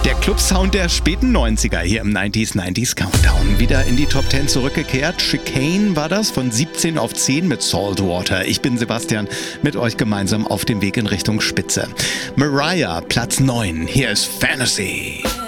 Der Club-Sound der späten 90er hier im 90s Countdown. Wieder in die Top 10 zurückgekehrt. Chicane war das, von 17 auf 10 mit Saltwater. Ich bin Sebastian, mit euch gemeinsam auf dem Weg in Richtung Spitze. Mariah, Platz 9. Hier ist Fantasy.